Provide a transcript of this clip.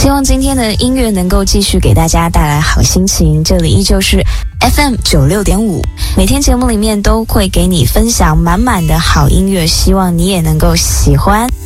希望今天的音乐能够继续给大家带来好心情。这里依旧是 FM96.5，每天节目里面都会给你分享满满的好音乐，希望你也能够喜欢。